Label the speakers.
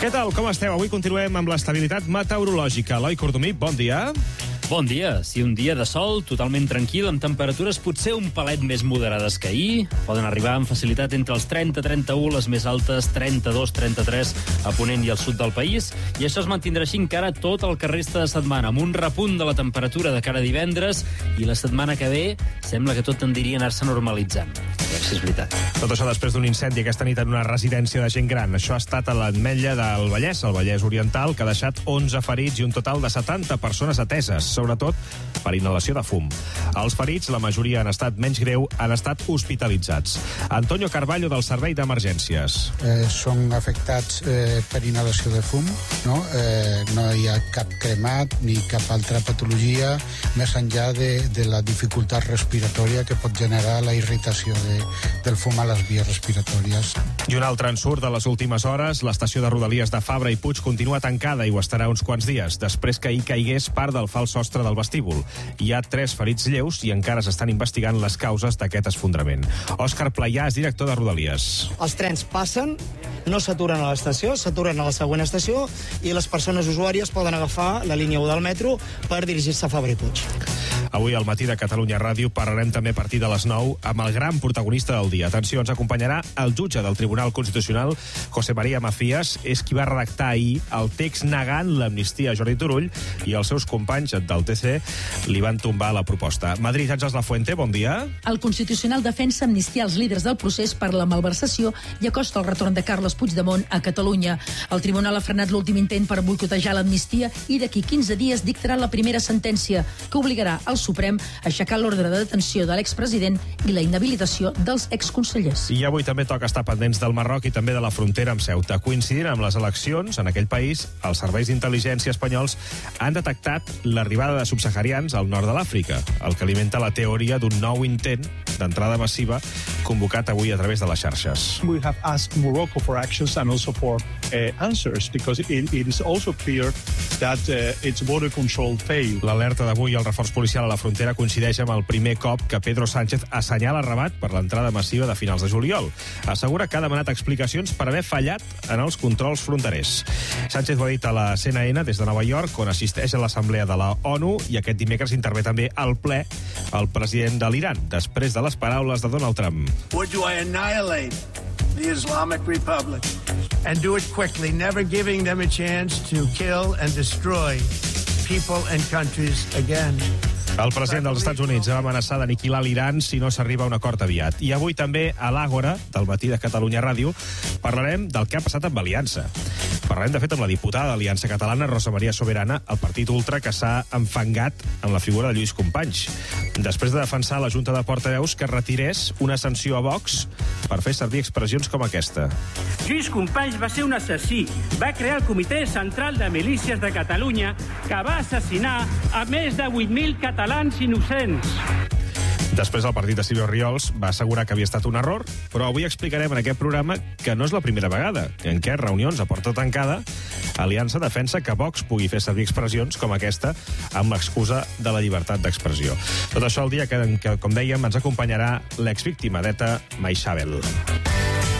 Speaker 1: Què tal, com esteu? Avui continuem amb l'estabilitat meteorològica. Eloi Cordomí, bon dia.
Speaker 2: Bon dia. Sí, un dia de sol totalment tranquil, amb temperatures potser un palet més moderades que ahir. Poden arribar amb facilitat entre els 30-31, les més altes 32-33 a Ponent i al sud del país. I això es mantindrà així encara tot el que resta de setmana, amb un repunt de la temperatura de cara a divendres, i la setmana que ve sembla que tot tendiria a anar-se normalitzant. A veure si és veritat.
Speaker 1: Tot això després d'un incendi aquesta nit en una residència de gent gran. Això ha estat a l'Ametlla del Vallès, al Vallès Oriental, que ha deixat 11 ferits i un total de 70 persones ateses, sobretot per inhalació de fum. Els ferits, la majoria han estat menys greu, han estat hospitalitzats. Antonio Carballo, del Servei d'Emergències.
Speaker 3: Són afectats per inhalació de fum, no? No hi ha cap cremat ni cap altra patologia, més enllà de la dificultat respiratòria que pot generar la irritació del fum a les vies respiratòries.
Speaker 1: I un altre ensurt de les últimes hores, l'estació de Rodalies de Fabra i Puig continua tancada i ho estarà uns quants dies, després que hi caigués part del fals sostre del vestíbul. Hi ha 3 ferits lleus i encara s'estan investigant les causes d'aquest esfondrament. Òscar Playà és director de Rodalies.
Speaker 4: Els trens passen, no s'aturen a l'estació, s'aturen a la següent estació i les persones usuàries poden agafar la línia 1 del metro per dirigir-se a Fabra i Puig.
Speaker 1: Avui al matí de Catalunya Ràdio parlarem també a partir de les 9 amb el gran protagonista del dia. Atenció, ens acompanyarà el jutge del Tribunal Constitucional, José María Macías, és qui va redactar ahir el text negant l'amnistia a Jordi Turull, i els seus companys del TC li van tombar la proposta. Madrid, Àngels Lafuente, bon dia.
Speaker 5: El Constitucional defensa amnistiar els líders del procés per la malversació i acosta el retorn de Carles Puigdemont a Catalunya. El Tribunal ha frenat l'últim intent per boicotejar l'amnistia i d'aquí 15 dies dictarà la primera sentència que obligarà al Suprem a aixecar l'ordre de detenció de l'expresident i la inhabilitació dels exconsellers.
Speaker 1: I avui també toca estar pendents del Marroc i també de la frontera amb Ceuta. Coincidint amb les eleccions en aquell país, els serveis d'intel·ligència espanyols han detectat l'arribada de subsaharians al nord de l'Àfrica, el que alimenta la teoria d'un nou intent d'entrada massiva convocat avui a través de les xarxes.
Speaker 6: We have asked Morocco for actions and also for answers, because it is also clear that its border control failed.
Speaker 1: L'alerta d'avui i el reforç policial a la frontera coincideix amb el primer cop que Pedro Sánchez assenyala Rabat per l'entrada massiva de finals de juliol. Assegura que ha demanat explicacions per haver fallat en els controls fronterers. Sánchez ho ha dit a la CNN des de Nova York, on assisteix a l'assemblea de la ONU, i aquest dimecres intervé també al ple el president de l'Iran, després de les paraules de Donald Trump.
Speaker 7: Or do I annihilate the Islamic Republic and do it quickly, never giving them a chance to kill and destroy people and countries again?
Speaker 1: El president dels Estats Units va amenaçar d'aniquilar l'Iran si no s'arriba a un acord aviat. I avui també a l'Àgora, del matí de Catalunya Ràdio, parlarem del que ha passat amb Aliança. Parlarem, de fet, amb la diputada d'Aliança Catalana, Rosa Maria Soberana, el partit ultra que s'ha enfangat en la figura de Lluís Companys, després de defensar a la Junta de Portaveus que retirés una sanció a Vox per fer servir expressions com aquesta.
Speaker 8: Lluís Companys va ser un assassí. Va crear el Comitè Central de Milícies de Catalunya, que va assassinar a més de 8.000 catalans innocents.
Speaker 1: Després el partit de Silvio Riols va assegurar que havia estat un error, però avui explicarem en aquest programa que no és la primera vegada en què reunions a porta tancada Aliança defensa que Vox pugui fer servir expressions com aquesta amb l'excusa de la llibertat d'expressió. Tot això el dia que com dèiem, ens acompanyarà l'exvíctima d'ETA, Maixabel.